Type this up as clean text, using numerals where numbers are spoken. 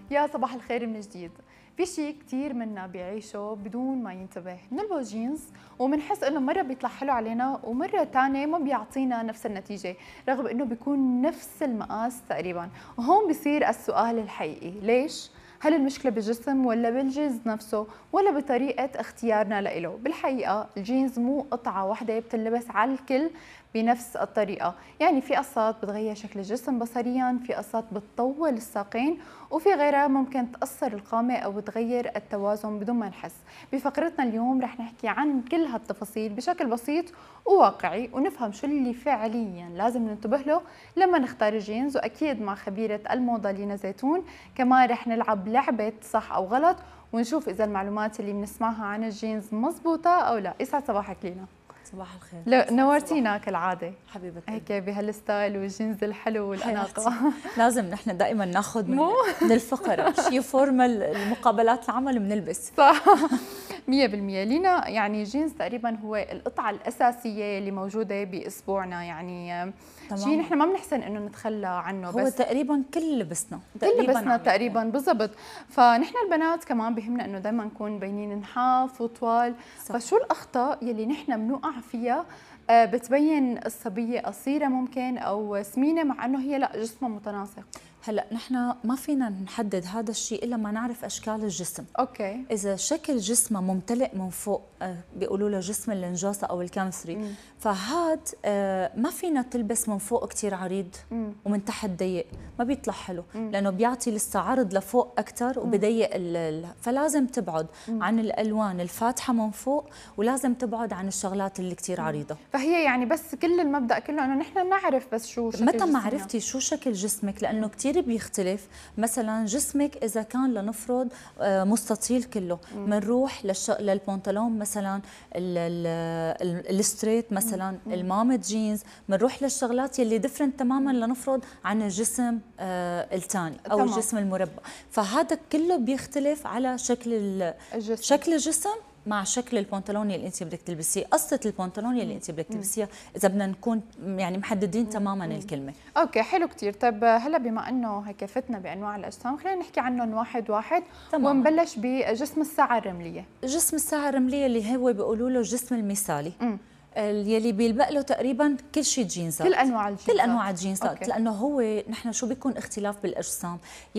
يا صباح الخير من جديد. في شيء كثير منا بيعيشه بدون ما ينتبه، بنلبس جينز وبنحس انه مره بيطلع حلو علينا ومره ثانيه ما بيعطينا نفس النتيجه، رغم انه بيكون نفس المقاس تقريبا. وهون بيصير السؤال الحقيقي، ليش؟ هل المشكلة بالجسم ولا بالجينز نفسه ولا بطريقة اختيارنا له؟ بالحقيقة الجينز مو قطعة واحدة بتنلبس على الكل بنفس الطريقة، يعني في قصات بتغير شكل الجسم بصريا، في قصات بتطول الساقين، وفي غيرها ممكن تأثر القامة أو تغير التوازن بدون ما نحس. بفقرتنا اليوم رح نحكي عن كل هالتفاصيل بشكل بسيط وواقعي، ونفهم شو اللي فعليا لازم ننتبه له لما نختار الجينز، وأكيد مع خبيرة الموضة لينا زيتون. كمان رح نلعب لعبة صح أو غلط ونشوف إذا المعلومات اللي بنسمعها عن الجينز مزبوطة أو لا. يسعد صباحك لينا. صباح الخير. نورتينا كالعادة حبيبتي هيك بهالستايل والجينز الحلو والأناقة. لازم نحن دائما ناخذ من الفقر شيء فورمال، المقابلات العمل بنلبس صح 100%. لينا يعني الجينز تقريبا هو القطعة الأساسية اللي موجودة بأسبوعنا، يعني شيء نحن ما بنحسن انه نتخلى عنه، هو بس تقريبا كل لبسنا تقريبا بالضبط. فنحن البنات كمان بهمنا انه دائما نكون مبينين نحاف وطوال. فشو الأخطاء يلي نحن بنوقع فيها بتبين الصبية قصيرة ممكن أو سمينة مع انه هي لا جسمها متناسق؟ هلا نحن ما فينا نحدد هذا الشيء الا ما نعرف اشكال الجسم. اوكي. اذا شكل جسمها ممتلئ من فوق، بيقولوا له جسم النجاسه او الكانسري، فهاد ما فينا تلبس من فوق كثير عريض ومن تحت ضيق، ما بيطلع حلو لانه بيعطي لسه عرض لفوق اكثر وبضيق فلازم تبعد عن الالوان الفاتحه من فوق، ولازم تبعد عن الشغلات اللي كثير عريضه. فهي يعني بس كل المبدا كله انه نحن نعرف بس شو شكل متى ما عرفتي شو شكل جسمك، لانه كثير بيختلف. مثلا جسمك اذا كان لنفرض مستطيل كله، بنروح للبنطلون مثلا الستريت، مثلا المامت جينز، بنروح للشغلات يلي ديفرنت تماما لنفرض عن الجسم الثاني او الجسم المربع. فهذا كله بيختلف على شكل الجسم مع شكل البنطلون اللي انت بدك تلبسيه، قصه البنطلون اللي انت بدك تلبسيها، اذا بدنا نكون يعني محددين تماما الكلمه. اوكي حلو كثير. طيب هلا بما انه هيك فتنا بانواع الاجسام، خلينا نحكي عنهم واحد واحد. ونبلش بجسم الساعه الرمليه. جسم الساعه الرمليه اللي هو بيقولوا له الجسم المثالي، يلي بيلبق له تقريبا كل شيء جينزات، كل انواع الجينزات، لانه هو نحن شو بيكون اختلاف بالاجسام.